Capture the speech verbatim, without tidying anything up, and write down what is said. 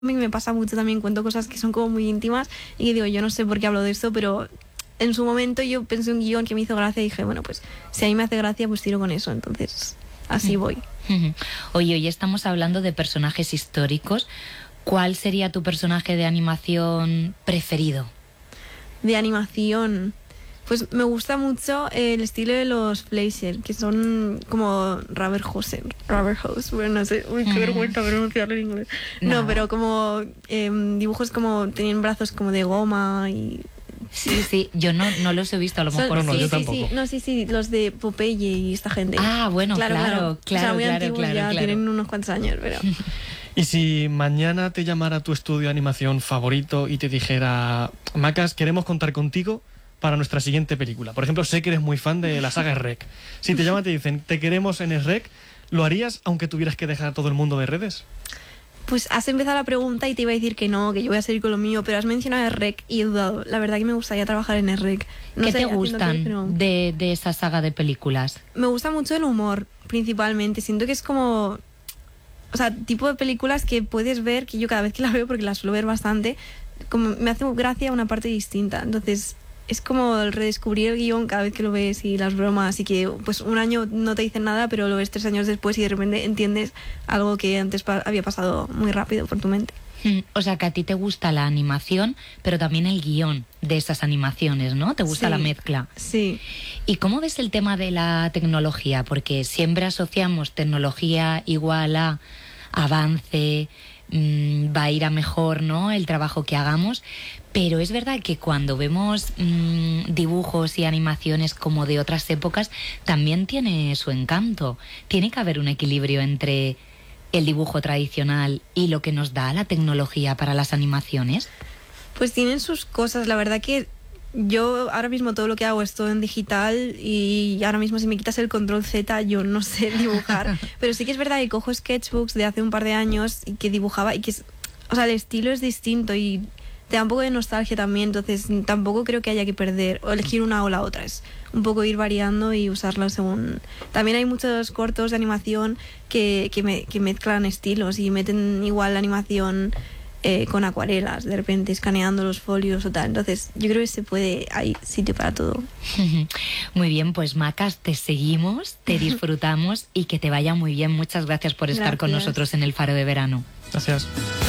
me pasa mucho también, cuento cosas que son como muy íntimas y que digo, yo no sé por qué hablo de esto, pero en su momento yo pensé un guión que me hizo gracia y dije, bueno, pues si a mí me hace gracia, pues tiro con eso, entonces así voy. Oye, hoy estamos hablando de personajes históricos. ¿Cuál sería tu personaje de animación preferido? De animación, pues me gusta mucho el estilo de los Fleischer, que son como Rubberhose, Rubberhose, bueno, no sé, uy, qué vergüenza pronunciarlo en inglés. No, No. pero como eh, dibujos como, tenían brazos como de goma y... Sí, sí, yo no, no los he visto, a lo Son- mejor no, sí, yo sí, tampoco. sí, no, sí, sí, los de Popeye y esta gente. Ah, bueno, claro, claro, o sea, muy claro, antiguos claro, ya, claro. tienen unos cuantos años, pero... Y si mañana te llamara tu estudio de animación favorito y te dijera, Macas, queremos contar contigo para nuestra siguiente película. Por ejemplo, sé que eres muy fan de la saga Shrek. Si te llaman y te dicen, te queremos en Shrek, ¿lo harías aunque tuvieras que dejar a todo el mundo de redes? Pues has empezado la pregunta y te iba a decir que no, que yo voy a seguir con lo mío, pero has mencionado Shrek y he dudado. La verdad que me gustaría trabajar en Shrek. No ¿Qué sé, te haciéndote, gustan pero- de, de esa saga de películas? Me gusta mucho el humor, principalmente. Siento que es como... O sea, tipo de películas que puedes ver, que yo cada vez que la veo, porque la suelo ver bastante, como me hace gracia una parte distinta. Entonces, es como el redescubrir el guión cada vez que lo ves y las bromas. Y que pues un año no te dicen nada, pero lo ves tres años después y de repente entiendes algo que antes pa- había pasado muy rápido por tu mente. Mm, O sea, que a ti te gusta la animación, pero también el guión de esas animaciones, ¿no? ¿Te gusta Sí. la mezcla? Sí. ¿Y cómo ves el tema de la tecnología? Porque siempre asociamos tecnología igual a avance, mmm, va a ir a mejor, ¿no?, el trabajo que hagamos, pero es verdad que cuando vemos mmm, dibujos y animaciones como de otras épocas, también tiene su encanto. Tiene que haber un equilibrio entre el dibujo tradicional y lo que nos da la tecnología para las animaciones. Pues tienen sus cosas, la verdad que yo ahora mismo todo lo que hago es todo en digital y ahora mismo si me quitas el control Z yo no sé dibujar, pero sí que es verdad que cojo sketchbooks de hace un par de años y que dibujaba y que es, o sea, el estilo es distinto y te da un poco de nostalgia también, entonces tampoco creo que haya que perder o elegir una o la otra, es un poco ir variando y usarla según... También hay muchos cortos de animación que, que, me, que mezclan estilos y meten igual la animación... Eh, con acuarelas, de repente escaneando los folios o tal. Entonces, yo creo que se puede, hay sitio para todo. Muy bien, pues Macas, te seguimos, te disfrutamos y que te vaya muy bien. Muchas gracias por estar con Gracias. nosotros en el Faro de Verano. Gracias.